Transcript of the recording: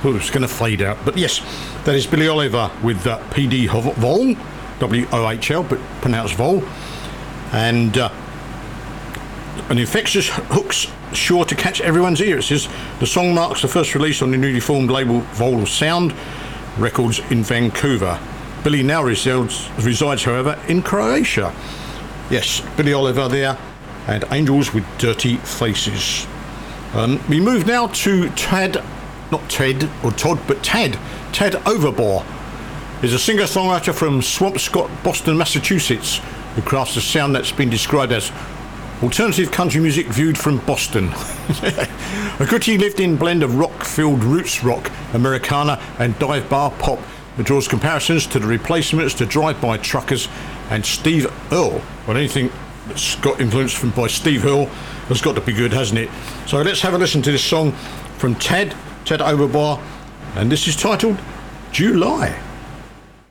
Oh, it's going to fade out. But yes, that is Billy Oliver with P.D. Vol, W-O-H-L, but pronounced Vol. And an infectious hook's sure to catch everyone's ear. It says the song marks the first release on the newly formed label Vol of Sound Records in Vancouver. Billy now resides, however, in Croatia. Yes, Billy Oliver there, and Angels with Dirty Faces. We move now to Tad Overbore. He's a singer-songwriter from Swampscott, Boston, Massachusetts, who crafts a sound that's been described as alternative country music viewed from Boston. A gritty lived-in blend of rock-filled roots rock, Americana and dive bar pop that draws comparisons to the Replacements, to Drive-By Truckers and Steve Earle. Well, anything that's got influence by Steve Earle has got to be good, hasn't it? So let's have a listen to this song from Ted Overbar, and this is titled July.